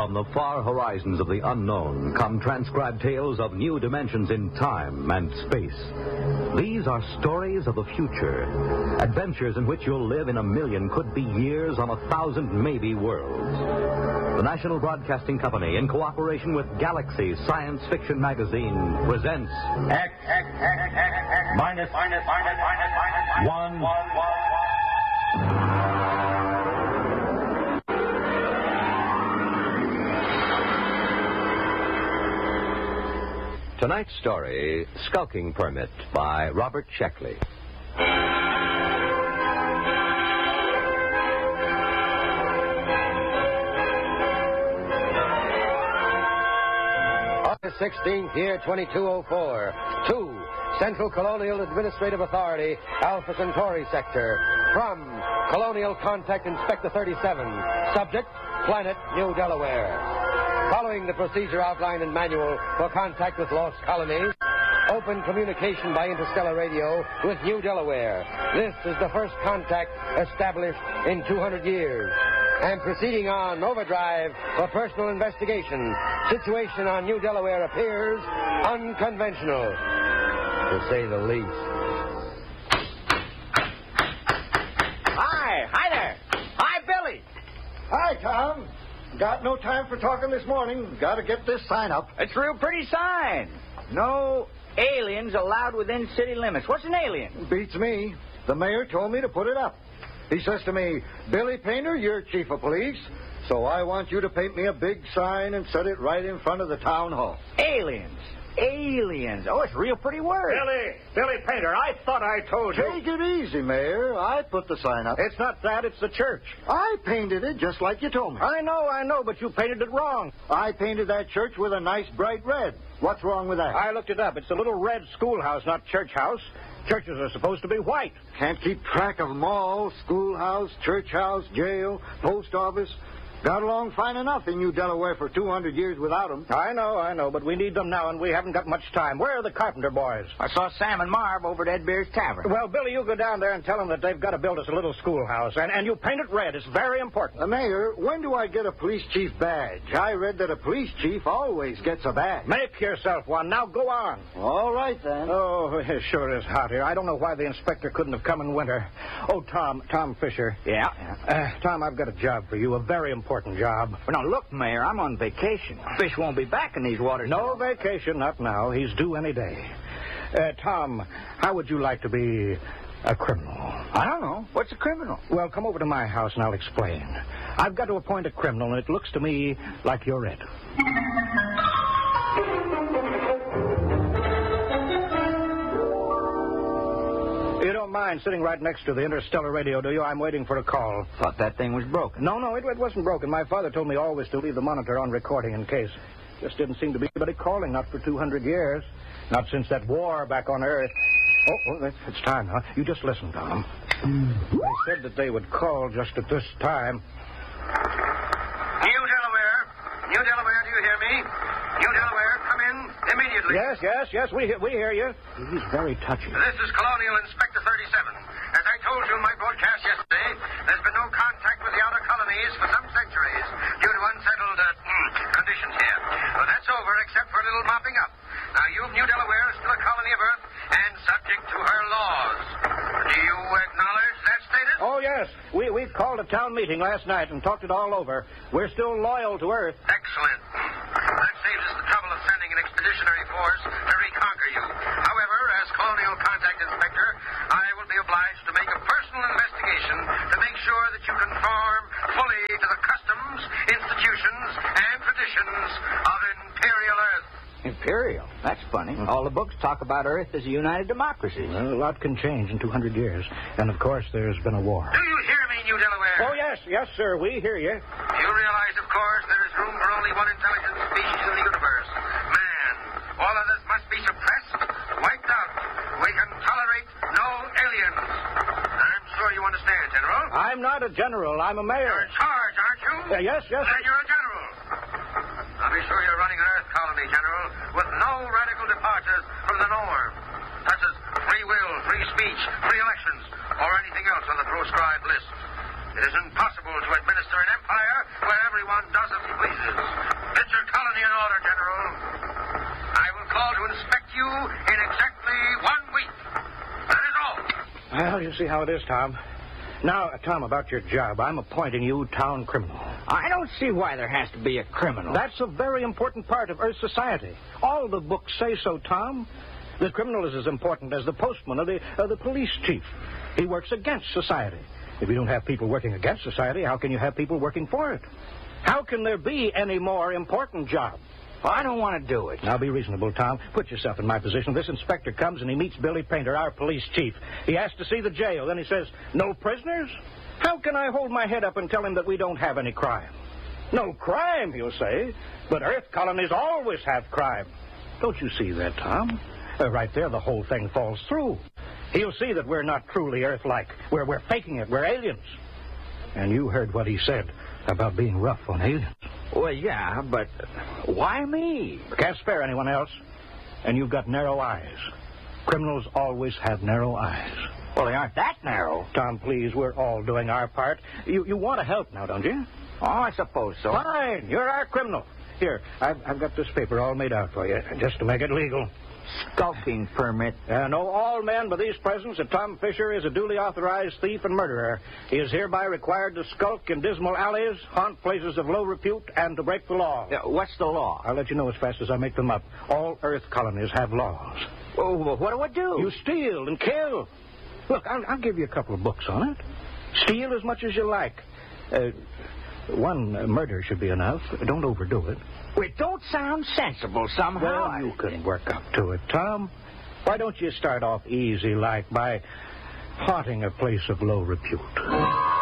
From the far horizons of the unknown come transcribed tales of new dimensions in time and space. These are stories of the future, adventures in which you'll live in a million, could be years, on 1,000 maybe worlds. The National Broadcasting Company, in cooperation with Galaxy Science Fiction Magazine, presents X minus 1. Tonight's story, Skulking Permit, by Robert Sheckley. August 16th, year 2204. 2. Central Colonial Administrative Authority, Alpha Centauri Sector. From Colonial Contact Inspector 37. Subject, Planet New Delaware. Following the procedure outlined in manual for contact with lost colonies, open communication by interstellar radio with New Delaware. This is the first contact established in 200 years. And proceeding on overdrive for personal investigation, situation on New Delaware appears unconventional, to say the least. Hi there. Hi, Billy. Hi, Tom. Got no time for talking this morning. Got to get this sign up. It's a real pretty sign. No aliens allowed within city limits. What's an alien? Beats me. The mayor told me to put it up. He says to me, Billy Painter, you're chief of police, so I want you to paint me a big sign and set it right in front of the town hall. Aliens. Aliens. Oh, it's a real pretty word. Billy Painter, I thought I told you. Take it easy, Mayor. I put the sign up. It's not that, it's the church. I painted it just like you told me. I know, but you painted it wrong. I painted that church with a nice bright red. What's wrong with that? I looked it up. It's a little red schoolhouse, not church house. Churches are supposed to be white. Can't keep track of them all. Schoolhouse, church house, jail, post office. Got along fine enough in New Delaware for 200 years without them. I know, but we need them now, and we haven't got much time. Where are the Carpenter boys? I saw Sam and Marv over at Ed Beer's Tavern. Well, Billy, you go down there and tell them that they've got to build us a little schoolhouse, and you paint it red. It's very important. Mayor, when do I get a police chief badge? I read that a police chief always gets a badge. Make yourself one. Now go on. All right, then. Oh, it sure is hot here. I don't know why the inspector couldn't have come in winter. Oh, Tom Fisher. Yeah? Tom, I've got a job for you, a very important job. Well, now, look, Mayor, I'm on vacation. Fish won't be back in these waters. No vacation, not now. He's due any day. Tom, how would you like to be a criminal? I don't know. What's a criminal? Well, come over to my house and I'll explain. I've got to appoint a criminal, and it looks to me like you're it. You don't mind sitting right next to the interstellar radio, do you? I'm waiting for a call. Thought that thing was broken. No, it wasn't broken. My father told me always to leave the monitor on recording in case. Just didn't seem to be anybody calling, not for 200 years. Not since that war back on Earth. Oh, it's time, huh? You just listen, Tom. They said that they would call just at this time. New Delaware, do you hear me? New Delaware, come in immediately. Yes, we hear you. He's very touchy. This is Colonial Inspector 37. As I told you in my broadcast yesterday, there's been no contact with the outer colonies for some centuries due to unsettled conditions here. Well, that's over, except for a little mopping up. Now, New Delaware is still a colony of Earth and subject to her laws. Do you acknowledge that status? Oh, yes. We called a town meeting last night and talked it all over. We're still loyal to Earth. Excellent. That saves us the trouble of sending an expeditionary force to reconquer you. However, as Colonial Contact Inspector, I will be obliged to make a personal investigation to make sure that you conform fully to the customs, institutions, and traditions of Imperial Earth. Imperial? That's funny. All the books talk about Earth as a united democracy. Well, a lot can change in 200 years. And, of course, there's been a war. Do you hear me, New Delaware? Oh, yes, sir. We hear you. You realize, of course, there is room for only one intelligent species in the universe. Man. All others must be suppressed, wiped out. We can tolerate no aliens. I'm sure you understand, General. I'm not a general. I'm a mayor. You're in charge, aren't you? Yes. Then you're a general. Now be sure you're running an Earth colony, General, with no radical departures from the norm, such as free will, free speech, free elections, or anything else on the proscribed list. It is impossible to administer an empire where everyone want dozens, pleases. Get your colony in order, General. I will call to inspect you in exactly 1 week. That is all. Well, you see how it is, Tom. Now, Tom, about your job. I'm appointing you town criminal. I don't see why there has to be a criminal. That's a very important part of Earth society. All the books say so, Tom. The criminal is as important as the postman or the police chief. He works against society. If you don't have people working against society, how can you have people working for it? How can there be any more important job? Well, I don't want to do it. Now, be reasonable, Tom. Put yourself in my position. This inspector comes and he meets Billy Painter, our police chief. He asks to see the jail. Then he says, no prisoners? How can I hold my head up and tell him that we don't have any crime? No crime, he'll say. But Earth colonies always have crime. Don't you see that, Tom? Right there, the whole thing falls through. He'll see that we're not truly Earth-like. We're faking it. We're aliens. And you heard what he said about being rough on aliens. Well, yeah, but why me? Can't spare anyone else. And you've got narrow eyes. Criminals always have narrow eyes. Well, they aren't that narrow. Tom, please, we're all doing our part. You want to help now, don't you? Oh, I suppose so. Fine. You're our criminal. Here, I've got this paper all made out for you, just to make it legal. Skulking permit. Know all men by these presents that Tom Fisher is a duly authorized thief and murderer. He is hereby required to skulk in dismal alleys, haunt places of low repute, and to break the law. What's the law? I'll let you know as fast as I make them up. All Earth colonies have laws. Oh, well, what do I do? You steal and kill. Look, I'll give you a couple of books on it. Steal as much as you like. One murder should be enough. Don't overdo it. It don't sound sensible somehow. Well, you can work up to it, Tom. Why don't you start off easy, like by haunting a place of low repute?